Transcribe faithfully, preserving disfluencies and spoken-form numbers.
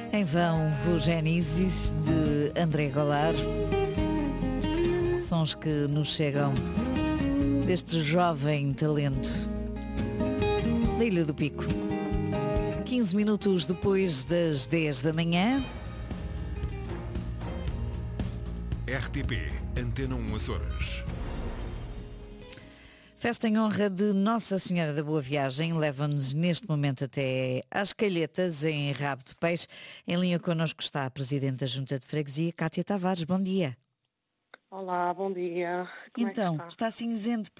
Em vão, o Genesis de André Golar. Sons que nos chegam deste jovem talento da Ilha do Pico. quinze minutos depois das dez da manhã. R T P Antena um Açores. Festa em honra de Nossa Senhora da Boa Viagem leva-nos neste momento até às Calhetas, em Rabo de Peixe. Em linha connosco está a Presidente da Junta de Freguesia, Cátia Tavares. Bom dia. Olá, bom dia. Como então, é que está? está cinzento